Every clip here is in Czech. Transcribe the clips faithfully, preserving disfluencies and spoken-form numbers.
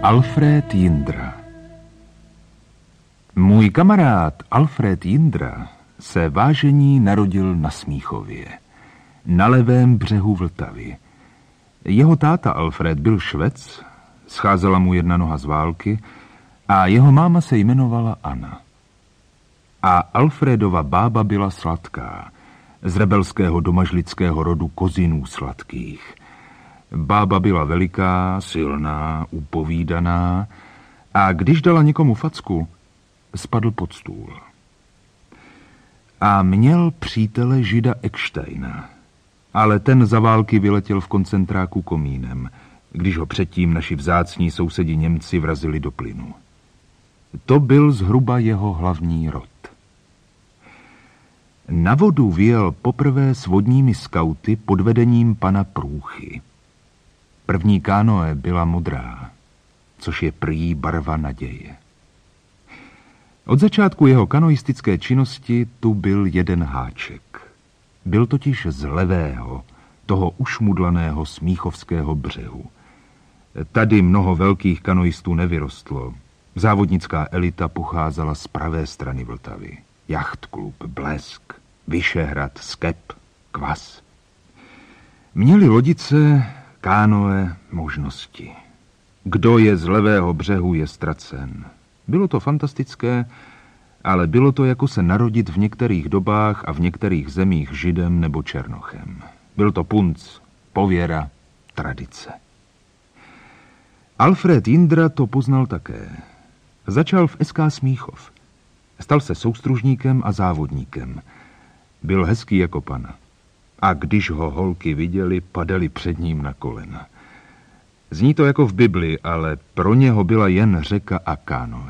Alfred Jindra. Můj kamarád Alfred Jindra se vážení narodil na Smíchově, na levém břehu Vltavy. Jeho táta Alfred byl Švec, scházela mu jedna noha z války a jeho máma se jmenovala Anna. A Alfredova bába byla sladká, z rebelského domažlického rodu Kozinů sladkých. Bába byla veliká, silná, upovídaná a když dala někomu facku, spadl pod stůl. A měl přítele Žida Ecksteina, ale ten za války vyletěl v koncentráku komínem, když ho předtím naši vzácní sousedi Němci vrazili do plynu. To byl zhruba jeho hlavní rod. Na vodu vyjel poprvé s vodními skauty pod vedením pana Průchy. První kánoe byla modrá, což je prý barva naděje. Od začátku jeho kanoistické činnosti tu byl jeden háček. Byl totiž z levého, toho ušmudlaného smíchovského břehu. Tady mnoho velkých kanoistů nevyrostlo. Závodnická elita pocházela z pravé strany Vltavy. Jachtklub, Blesk, Vyšehrad, Skep, Kvas. Měli lodice, kánoe, možnosti. Kdo je z levého břehu, je ztracen. Bylo to fantastické, ale bylo to jako se narodit v některých dobách a v některých zemích Židem nebo Černochem. Byl to punc, pověra, tradice. Alfred Jindra to poznal také. Začal v S K Smíchov. Stal se soustružníkem a závodníkem. Byl hezký jako pana. A když ho holky viděli, padali před ním na kolena. Zní to jako v Bibli, ale pro něho byla jen řeka a kánoe.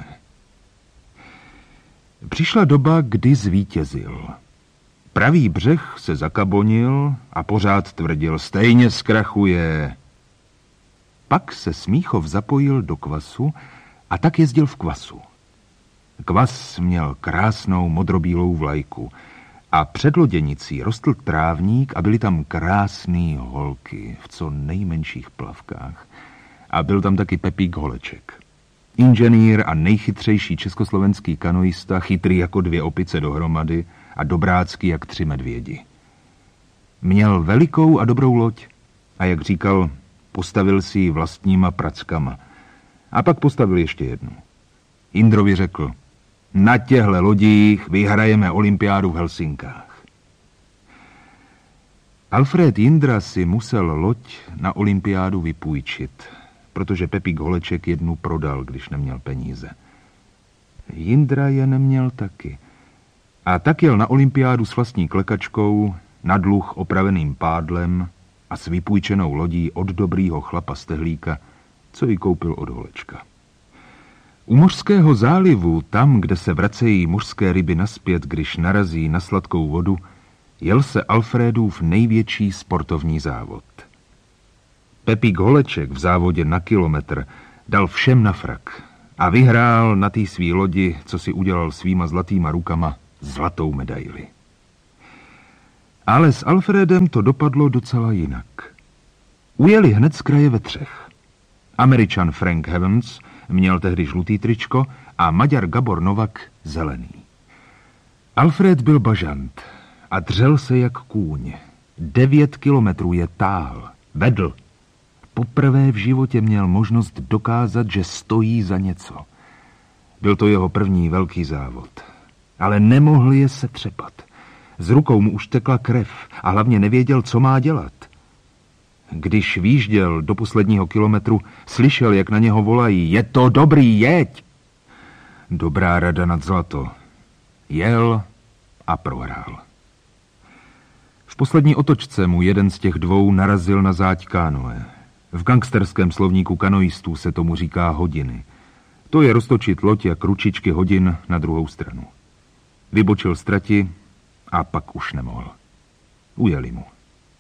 Přišla doba, kdy zvítězil. Pravý břeh se zakabonil a pořád tvrdil, stejně zkrachuje. Pak se Smíchov zapojil do Kvasu a tak jezdil v Kvasu. Kvas měl krásnou modrobílou vlajku a před loděnicí rostl trávník a byly tam krásné holky v co nejmenších plavkách. A byl tam taky Pepík Holeček. Inženýr a nejchytřejší československý kanoista, chytrý jako dvě opice dohromady a dobrácký jak tři medvědi. Měl velikou a dobrou loď a jak říkal, postavil si ji vlastníma prackama. A pak postavil ještě jednu. Jindrovi řekl, na těhle lodích vyhrajeme olympiádu v Helsinkách. Alfred Jindra si musel loď na olympiádu vypůjčit, protože Pepík Holeček jednu prodal, když neměl peníze. Jindra je neměl taky. A tak jel na olympiádu s vlastní klekačkou, na dluh opraveným pádlem a s vypůjčenou lodí od dobrýho chlapa Stehlíka, co ji koupil od Holečka. U Mořského zálivu, tam, kde se vracejí mořské ryby naspět, když narazí na sladkou vodu, jel se Alfredův největší sportovní závod. Pepík Holeček v závodě na kilometr dal všem na frak a vyhrál na té svý lodi, co si udělal svýma zlatýma rukama, zlatou medaili. Ale s Alfredem to dopadlo docela jinak. Ujeli hned z kraje ve třech. Američan Frank Heavens měl tehdy žlutý tričko a Maďar Gabor Novak zelený. Alfred byl bažant a dřel se jak kůň. Devět kilometrů je táhl, vedl. Poprvé v životě měl možnost dokázat, že stojí za něco. Byl to jeho první velký závod. Ale nemohl je setřepat. Z rukou mu už tekla krev a hlavně nevěděl, co má dělat. Když výjížděl do posledního kilometru, slyšel, jak na něho volají, je to dobrý, jeď! Dobrá rada nad zlato. Jel a prohrál. V poslední otočce mu jeden z těch dvou narazil na záď kánoe. V gangsterském slovníku kanoistů se tomu říká hodiny. To je roztočit loď jak ručičky hodin na druhou stranu. Vybočil z trati a pak už nemohl. Ujeli mu.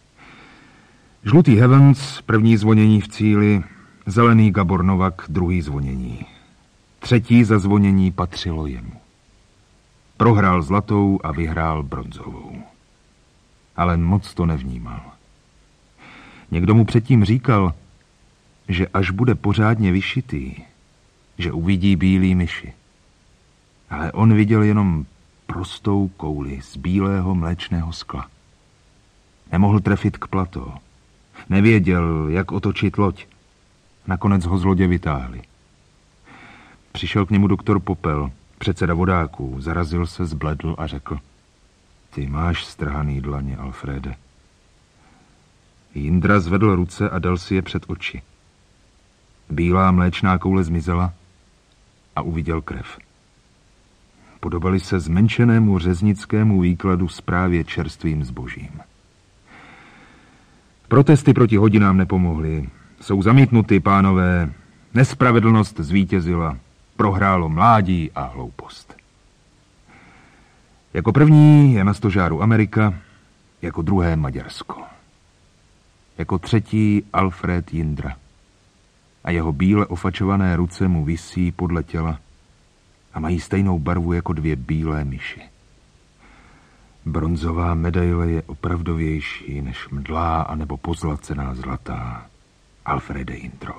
Žlutý Heavens, první zvonění v cíli, zelený Gabor Novak, druhý zvonění. Třetí zazvonění patřilo jemu. Prohrál zlatou a vyhrál bronzovou. Ale moc to nevnímal. Někdo mu předtím říkal, že až bude pořádně vyšitý, že uvidí bílý myši. Ale on viděl jenom prostou kouli z bílého mléčného skla. Nemohl trefit k plató. Nevěděl, jak otočit loď. Nakonec ho z lodě vytáhli. Přišel k němu doktor Popel, předseda vodáků, zarazil se, zbledl a řekl: Ty máš strhaný dlaně, Alfrede. Jindra zvedl ruce a dal si je před oči. Bílá mléčná koule zmizela a uviděl krev. Podobali se zmenšenému řeznickému výkladu zprávě čerstvým zbožím. Protesty proti hodinám nepomohly. Jsou zamítnuty, pánové. Nespravedlnost zvítězila. Prohrálo mládí a hloupost. Jako první je na stožáru Amerika, jako druhé Maďarsko. Jako třetí Alfred Jindra. A jeho bíle ofačované ruce mu visí podle těla a mají stejnou barvu jako dvě bílé myši. Bronzová medaile je opravdovější než mdlá anebo pozlacená zlatá. Alfrede Jindro.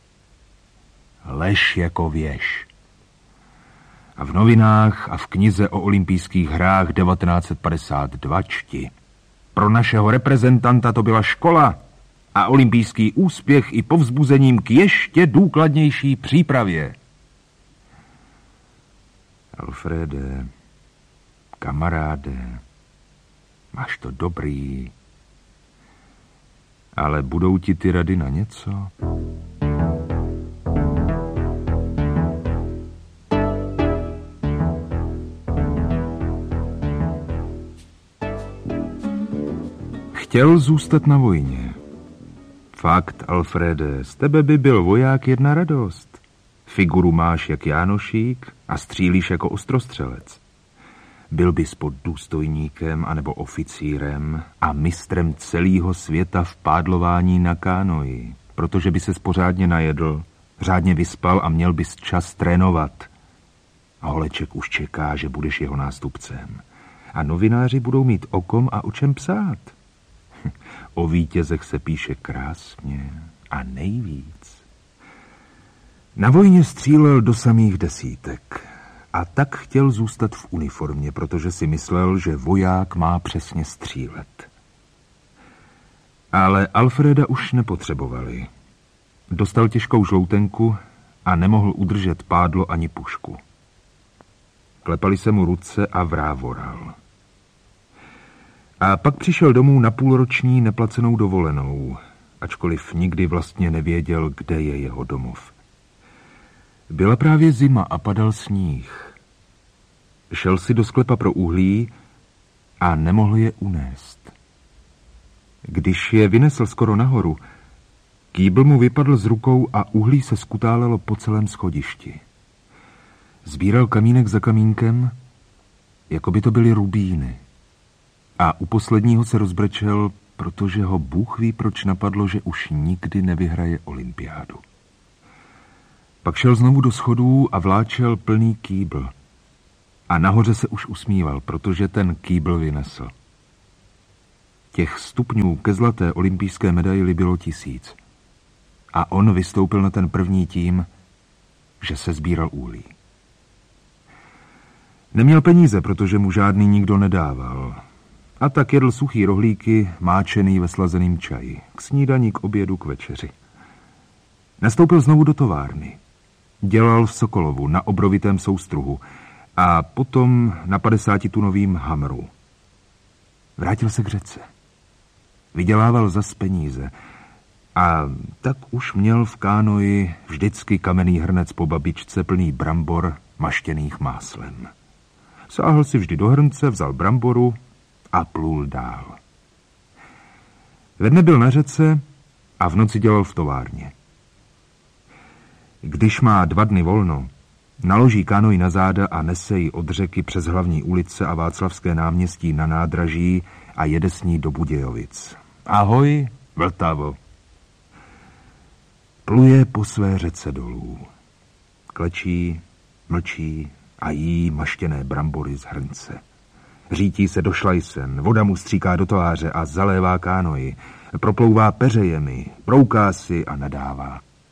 Lež jako věž. A v novinách a v knize o olympijských hrách devatenáct set padesát dva čti: Pro našeho reprezentanta to byla škola a olympijský úspěch i povzbuzením k ještě důkladnější přípravě. Alfrede, kamaráde, máš to dobrý, ale budou ti ty rady na něco? Chtěl zůstat na vojně. Fakt, Alfrede, z tebe by byl voják jedna radost. Figuru máš jak Jánošík a střílíš jako ostrostřelec. Byl bys pod důstojníkem anebo oficírem a mistrem celého světa v pádlování na kánoji, protože by ses pořádně najedl, řádně vyspal a měl bys čas trénovat. A Holeček už čeká, že budeš jeho nástupcem. A novináři budou mít o kom a o čem psát. O vítězech se píše krásně a nejvíc. Na vojně střílel do samých desítek a tak chtěl zůstat v uniformě, protože si myslel, že voják má přesně střílet. Ale Alfreda už nepotřebovali. Dostal těžkou žloutenku a nemohl udržet pádlo ani pušku. Klepali se mu ruce a vrávoral. A pak přišel domů na půlroční neplacenou dovolenou, ačkoliv nikdy vlastně nevěděl, kde je jeho domov. Byla právě zima a padal sníh. Šel si do sklepa pro uhlí a nemohl je unést. Když je vynesl skoro nahoru, kýbl mu vypadl z rukou a uhlí se skutálelo po celém schodišti. Sbíral kamínek za kamínkem, jako by to byly rubíny. A u posledního se rozbrečel, protože ho Bůh ví, proč napadlo, že už nikdy nevyhraje olympiádu. Pak šel znovu do schodů a vláčel plný kýbl. A nahoře se už usmíval, protože ten kýbl vynesl. Těch stupňů ke zlaté olympijské medaili bylo tisíc. A on vystoupil na ten první tím, že se sbíral uhlí. Neměl peníze, protože mu žádný nikdo nedával. A tak jedl suchý rohlíky, máčený ve slazeným čaji. K snídani, k obědu, k večeři. Nastoupil znovu do továrny. Dělal v Sokolovu na obrovitém soustruhu a potom na padesátitunovým hamru. Vrátil se k řece. Vydělával zas peníze a tak už měl v kánoji vždycky kamenný hrnec po babičce plný brambor maštěných máslem. Sáhl si vždy do hrnce, vzal bramboru a plul dál. Ve dne byl na řece a v noci dělal v továrně. Když má dva dny volno, naloží kánoj na záda a nese ji od řeky přes hlavní ulice a Václavské náměstí na nádraží a jede s ní do Budějovic. Ahoj, Vltavo. Pluje po své řece dolů. Klečí, mlčí a jí maštěné brambory z hrnce. Řítí se do šlajsen, voda mu stříká do tváře a zalévá kánoji, proplouvá peřejemi, brouká si a nadává.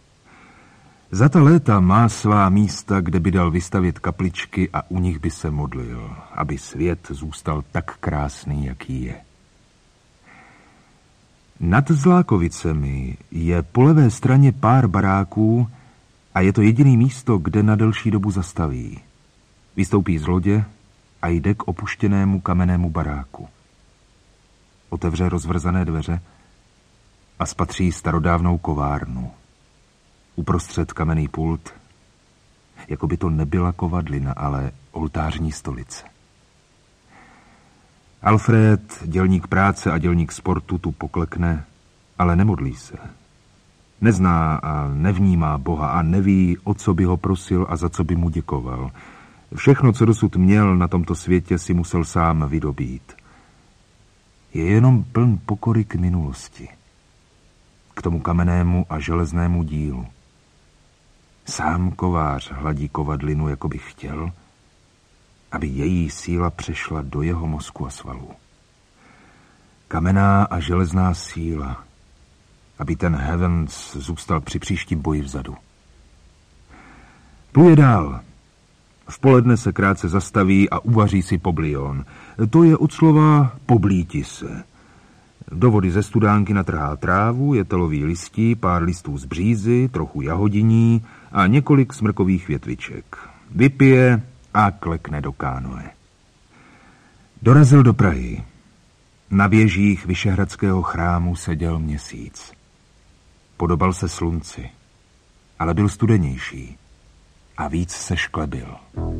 Za ta léta má svá místa, kde by dal vystavět kapličky a u nich by se modlil, aby svět zůstal tak krásný, jaký je. Nad Zlákovicemi je po levé straně pár baráků a je to jediné místo, kde na delší dobu zastaví. Vystoupí z lodě a jde k opuštěnému kamennému baráku. Otevře rozvrzané dveře a spatří starodávnou kovárnu. Uprostřed kamenný pult, jako by to nebyla kovadlina, ale oltářní stolice. Alfred, dělník práce a dělník sportu, tu poklekne, ale nemodlí se. Nezná a nevnímá Boha a neví, o co by ho prosil a za co by mu děkoval. Všechno, co dosud měl na tomto světě, si musel sám vydobít. Je jenom pln pokory k minulosti, k tomu kamennému a železnému dílu. Sám kovář hladí kovadlinu, jako by chtěl, aby její síla přešla do jeho mozku a svalů. Kamenná a železná síla, aby ten Heavens zůstal při příštím boji vzadu. Pluje dál. V poledne se krátce zastaví a uvaří si poblion. To je od slova poblíti se. Do vody ze studánky natrhá trávu, jetelový listí, pár listů z břízy, trochu jahodiní a několik smrkových větviček. Vypije a klekne do kánoe. Dorazil do Prahy. Na věžích Vyšehradského chrámu seděl měsíc. Podobal se slunci, ale byl studenější a víc se šklebil.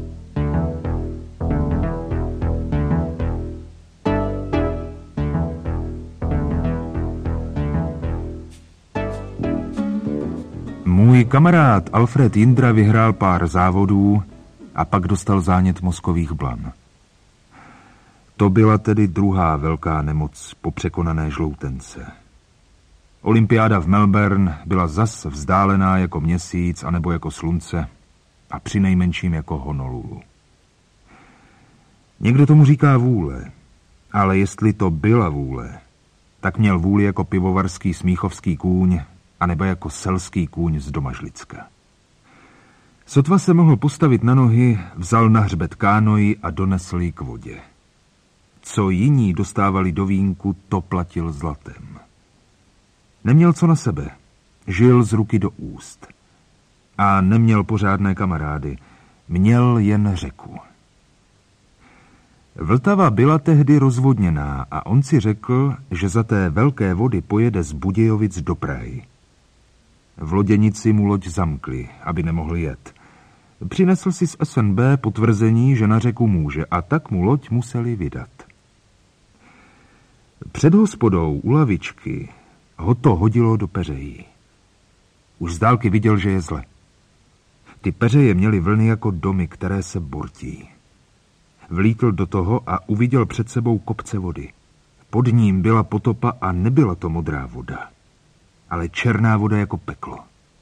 Můj kamarád Alfred Jindra vyhrál pár závodů a pak dostal zánět mozkových blan. To byla tedy druhá velká nemoc po překonané žloutence. Olympiáda v Melbourne byla zas vzdálená jako měsíc anebo jako slunce a přinejmenším jako Honolulu. Někdo tomu říká vůle, ale jestli to byla vůle, tak měl vůli jako pivovarský smíchovský kůň anebo jako selský kůň z Domažlicka. Sotva se mohl postavit na nohy, vzal na hřbet kánoi a donesl ji k vodě. Co jiní dostávali do vínku, to platil zlatem. Neměl co na sebe, žil z ruky do úst. A neměl pořádné kamarády, měl jen řeku. Vltava byla tehdy rozvodněná a on si řekl, že za té velké vody pojede z Budějovic do Prahy. V loděnici mu loď zamkli, aby nemohl jet. Přinesl si z S N B potvrzení, že na řeku může, a tak mu loď museli vydat. Před hospodou u lavičky ho to hodilo do peřejí. Už z dálky viděl, že je zle. Ty peřeje měly vlny jako domy, které se bortí. Vlítl do toho a uviděl před sebou kopce vody. Pod ním byla potopa a nebyla to modrá voda, ale černá voda jako peklo.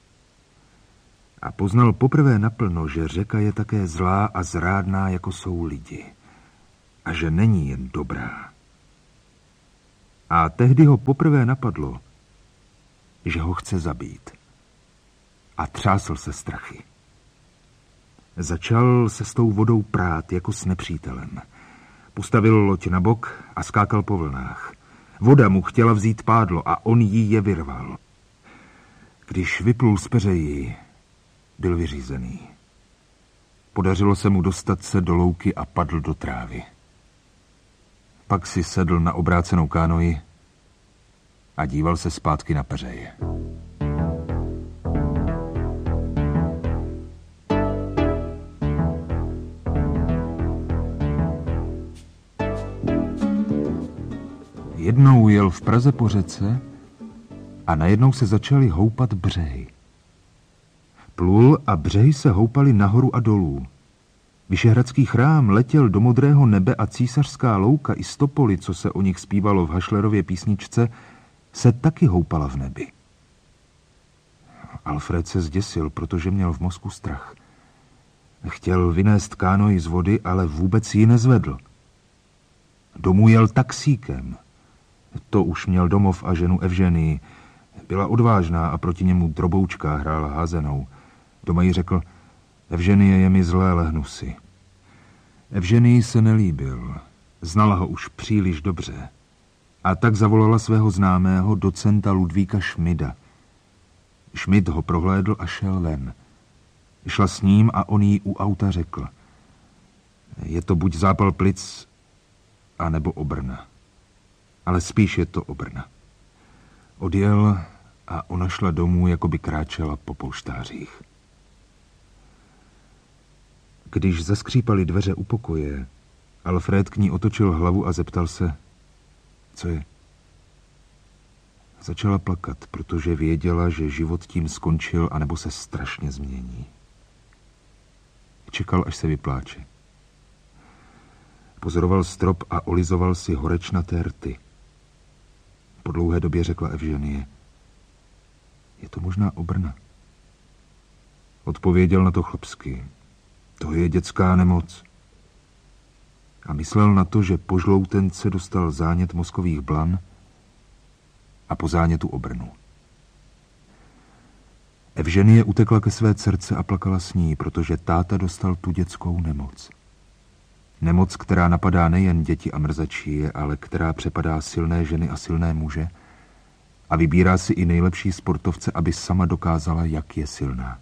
A poznal poprvé naplno, že řeka je také zlá a zrádná, jako jsou lidi. A že není jen dobrá. A tehdy ho poprvé napadlo, že ho chce zabít. A třásl se strachy. Začal se s tou vodou prát jako s nepřítelem. Postavil loď na bok a skákal po vlnách. Voda mu chtěla vzít pádlo a on jí je vyrval. Když vyplul z peřejí, byl vyřízený. Podařilo se mu dostat se do louky a padl do trávy. Pak si sedl na obrácenou kánoi a díval se zpátky na peřeje. Jednou jel v Praze po řece a najednou se začaly houpat břehy. Plul a břehy se houpaly nahoru a dolů. Vyšehradský chrám letěl do modrého nebe a císařská louka i stopoly, co se o nich zpívalo v Hašlerově písničce, se taky houpala v nebi. Alfred se zděsil, protože měl v mozku strach. Chtěl vynést kánoi z vody, ale vůbec ji nezvedl. Domů jel taxíkem. To už měl domov a ženu Evženii. Byla odvážná a proti němu droboučka hrála házenou. Doma jí řekl, Evženie, je mi zlé, lehnu si. Evženii se nelíbil, znala ho už příliš dobře. A tak zavolala svého známého docenta Ludvíka Šmida. Šmid ho prohlédl a šel ven. Šla s ním a on jí u auta řekl, je to buď zápal plic, anebo obrna. Ale spíš je to obrna. Odjel a ona šla domů, jako by kráčela po polštářích. Když zaskřípaly dveře u pokoje, Alfred k ní otočil hlavu a zeptal se, co je? Začala plakat, protože věděla, že život tím skončil, anebo se strašně změní. Čekal, až se vypláče. Pozoroval strop a olizoval si horečnaté rty. Po dlouhé době řekla Evženie, je to možná obrna. Odpověděl na to chlapsky, to je dětská nemoc. A myslel na to, že po žloutence dostal zánět mozkových blan a po zánětu obrnu. Evženie utekla ke své dcerce a plakala s ní, protože táta dostal tu dětskou nemoc. Nemoc, která napadá nejen děti a mrzačí, ale která přepadá silné ženy a silné muže a vybírá si i nejlepší sportovce, aby sama dokázala, jak je silná.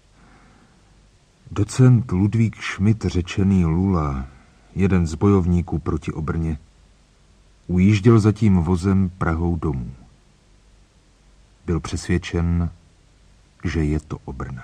Docent Ludvík Šmid, řečený Lula, jeden z bojovníků proti obrně, ujížděl za tím vozem Prahou domů. Byl přesvědčen, že je to obrna.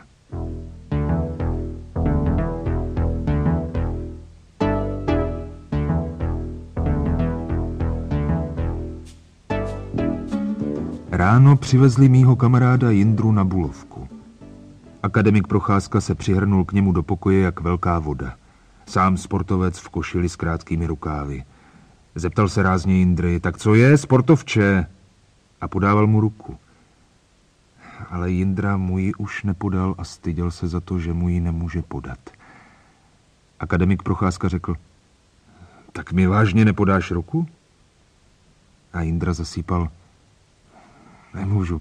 Ráno přivezli mýho kamaráda Jindru na Bulovku. Akademik Procházka se přihrnul k němu do pokoje jak velká voda. Sám sportovec v košili s krátkými rukávy. Zeptal se rázně Jindry, tak co je, sportovče? A podával mu ruku. Ale Jindra mu ji už nepodal a styděl se za to, že mu ji nemůže podat. Akademik Procházka řekl, tak mi vážně nepodáš ruku? A Jindra zasýpal, nemůžu.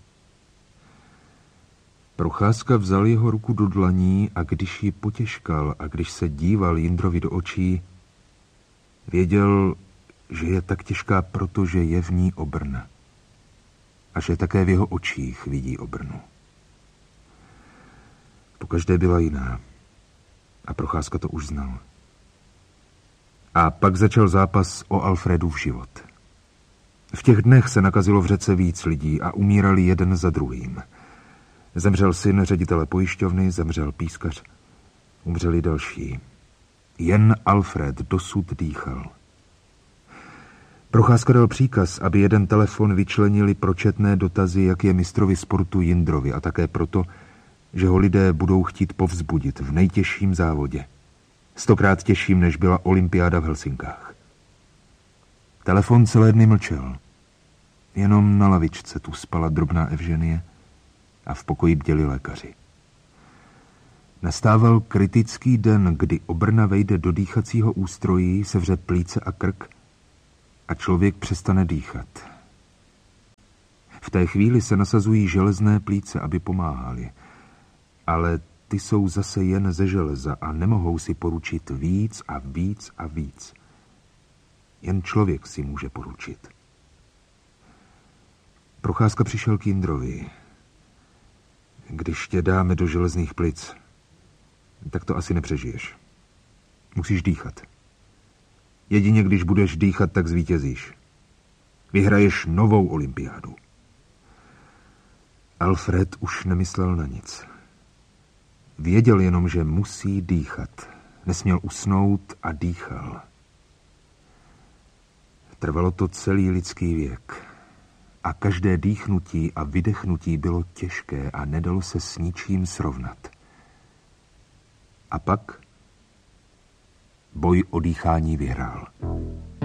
Procházka vzal jeho ruku do dlaní a když ji potěžkal a když se díval Jindrovi do očí, věděl, že je tak těžká, protože je v ní obrna. A že také v jeho očích vidí obrnu. Pokaždé byla jiná. A Procházka to už znal. A pak začal zápas o Alfredův život. V těch dnech se nakazilo v řece víc lidí a umírali jeden za druhým. Zemřel syn ředitele pojišťovny, zemřel pískař. Umřeli další. Jen Alfred dosud dýchal. Procházka dal příkaz, aby jeden telefon vyčlenili pro četné dotazy, jak je mistrovi sportu Jindrovi, a také proto, že ho lidé budou chtít povzbudit v nejtěžším závodě. Stokrát těžším, než byla olympiáda v Helsinkách. Telefon celé dny mlčel. Jenom na lavičce tu spala drobná Evženie a v pokoji bděli lékaři. Nastával kritický den, kdy obrna vejde do dýchacího ústrojí, sevře plíce a krk a člověk přestane dýchat. V té chvíli se nasazují železné plíce, aby pomáhali, ale ty jsou zase jen ze železa a nemohou si poručit víc a víc a víc. Jen člověk si může poručit. Procházka přišel k Jindrovi. Když tě dáme do železných plic, tak to asi nepřežiješ. Musíš dýchat. Jedině když budeš dýchat, tak zvítězíš. Vyhraješ novou olympiádu. Alfred už nemyslel na nic. Věděl jenom, že musí dýchat. Nesměl usnout a dýchal. Trvalo to celý lidský věk. A každé dýchnutí a vydechnutí bylo těžké a nedalo se s ničím srovnat. A pak boj o dýchání vyhrál.